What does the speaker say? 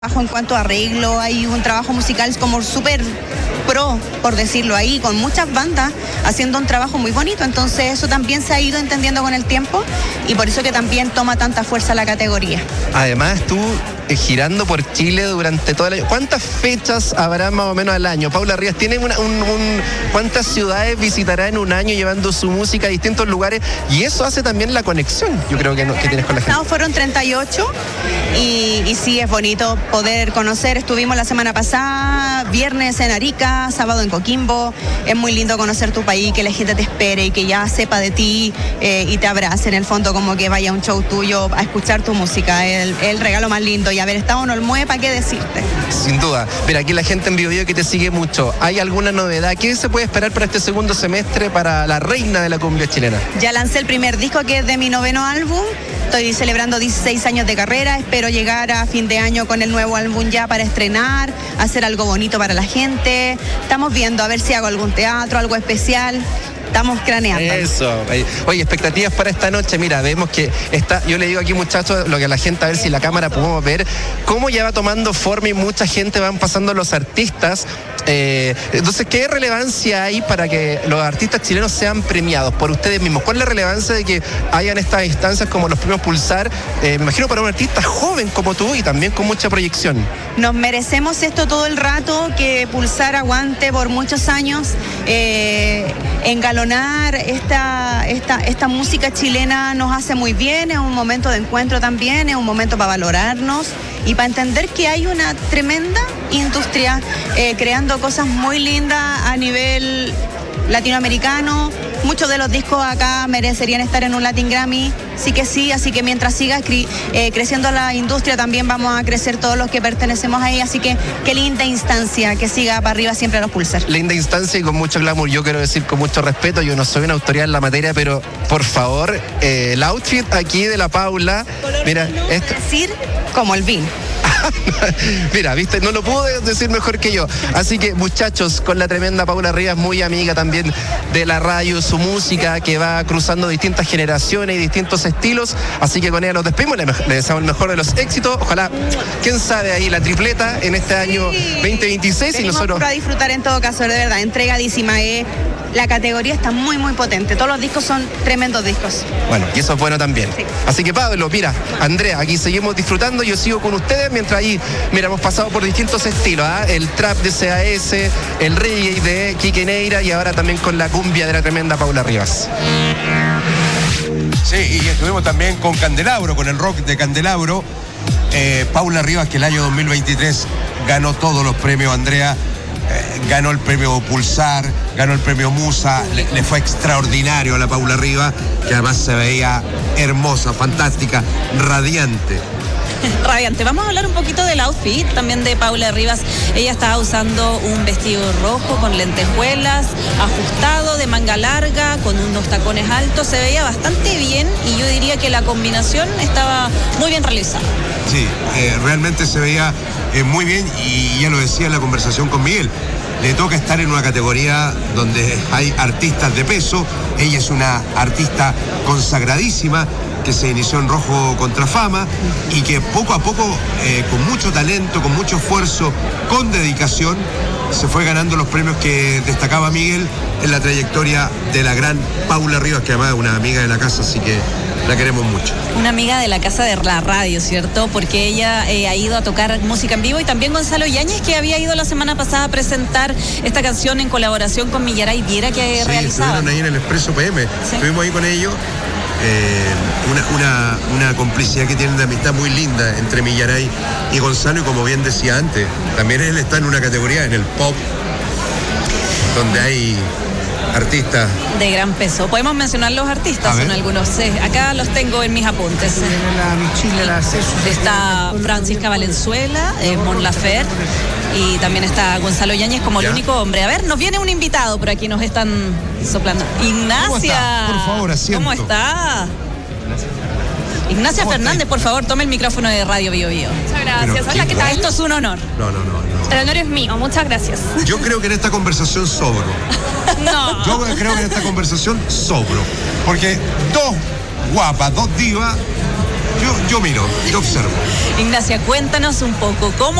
En cuanto a arreglo, hay un trabajo musical como súper pro, por decirlo ahí, con muchas bandas haciendo un trabajo muy bonito, entonces eso también se ha ido entendiendo con el tiempo y por eso que también toma tanta fuerza la categoría. Además, tú girando por Chile durante todo el año, ¿cuántas fechas habrá más o menos al año? Paula Rivas, ¿tiene cuántas ciudades visitará en un año llevando su música a distintos lugares? Y eso hace también la conexión, yo creo que tienes con la gente. Fueron 38 y sí, es bonito poder conocer. Estuvimos la semana pasada, viernes en Arica, sábado en Coquimbo. Es muy lindo conocer tu país, que la gente te espere y que ya sepa de ti y te abrace en el fondo, como que vaya a un show tuyo a escuchar tu música. El regalo más lindo. Y haber estado en Olmué, ¿para qué decirte? Sin duda. Mira, aquí la gente en Biobío que te sigue mucho. ¿Hay alguna novedad? ¿Qué se puede esperar para este segundo semestre para la reina de la cumbia chilena? Ya lancé el primer disco, que es de mi 9º álbum. Estoy celebrando 16 años de carrera. Espero llegar a fin de año con el nuevo álbum ya para estrenar, hacer algo bonito para la gente. Estamos viendo a ver si hago algún teatro, algo especial. Estamos craneando. Eso. Oye, expectativas para esta noche. Mira, vemos que está, yo le digo aquí, muchachos, lo que a la gente, a ver si la cámara podemos ver, cómo ya va tomando forma y mucha gente van pasando los artistas. Entonces, ¿qué relevancia hay para que los artistas chilenos sean premiados por ustedes mismos? ¿Cuál es la relevancia de que hayan estas instancias como los premios Pulsar? Me imagino para un artista joven como tú y también con mucha proyección. Nos merecemos esto todo el rato, que Pulsar aguante por muchos años, engalonar esta música chilena nos hace muy bien, es un momento de encuentro también, es un momento para valorarnos y para entender que hay una tremenda industria creando cosas muy lindas a nivel latinoamericano. Muchos de los discos acá merecerían estar en un Latin Grammy, sí que sí, así que mientras siga creciendo la industria también vamos a crecer todos los que pertenecemos ahí, así que qué linda instancia, que siga para arriba siempre los Pulsar. Linda instancia y con mucho glamour, yo quiero decir con mucho respeto, yo no soy una autoridad en la materia, pero por favor, el outfit aquí de la Paula, mira, esto decir como el vino. Mira, viste, no lo pudo decir mejor que yo. Así que, muchachos, con la tremenda Paula Rivas, muy amiga también de la radio, su música que va cruzando distintas generaciones y distintos estilos. Así que con ella nos despedimos, le deseamos el mejor de los éxitos. Ojalá, quién sabe, ahí la tripleta en este año 2026. Venimos y nosotros para disfrutar en todo caso, de verdad, entregadísima. La categoría está muy, muy potente. Todos los discos son tremendos discos. Bueno, y eso es bueno también. Sí. Así que, Pablo, mira, Andrea, aquí seguimos disfrutando. Yo sigo con ustedes mientras ahí, mira, hemos pasado por distintos estilos, el trap de CAS, el reggae de Quique Neira y ahora también con la cumbia de la tremenda Paula Rivas. Sí, y estuvimos también con Candelabro, con el rock de Candelabro. Paula Rivas, que el año 2023 ganó todos los premios, Andrea. Ganó el premio Pulsar, ganó el premio Musa, le fue extraordinario a la Paula Rivas, que además se veía hermosa, fantástica, radiante. Radiante. Vamos a hablar un poquito del outfit también de Paula Rivas. Ella estaba usando un vestido rojo con lentejuelas, ajustado, de manga larga, con unos tacones altos. Se veía bastante bien y yo diría que la combinación estaba muy bien realizada. Sí, realmente se veía muy bien y ya lo decía en la conversación con Miguel. Le toca estar en una categoría donde hay artistas de peso. Ella es una artista consagradísima que se inició en Rojo Contra Fama y que poco a poco, con mucho talento, con mucho esfuerzo, con dedicación, se fue ganando los premios que destacaba Miguel en la trayectoria de la gran Paula Rivas, que además es una amiga de la casa, así que la queremos mucho. Una amiga de la casa de la radio, ¿cierto? Porque ella ha ido a tocar música en vivo y también Gonzalo Yáñez, que había ido la semana pasada a presentar esta canción en colaboración con Millaray Viera que realizaba. Estuvieron ahí en el Expreso PM, ¿sí? Estuvimos ahí con ellos. Una complicidad que tienen de amistad muy linda entre Millaray y Gonzalo, y como bien decía antes, también él está en una categoría, en el pop, donde hay artistas de gran peso. ¿Podemos mencionar los artistas? Son algunos. Acá los tengo en mis apuntes. Está Francisca Valenzuela, Mon Laferte, y también está Gonzalo Yáñez como el único hombre. A ver, nos viene un invitado, por aquí nos están soplando. Ignacia. ¿Cómo está? Por favor, asiento. ¿Cómo está? Ignacia Fernández, por favor, tome el micrófono de Radio Bio Bio. Muchas gracias. Hola, ¿qué tal? Esto es un honor. No. El honor es mío, muchas gracias. Yo creo que en esta conversación sobro. No. Yo creo que en esta conversación sobro. Porque dos guapas, dos divas, Yo miro, yo observo. Ignacia, cuéntanos un poco, ¿cómo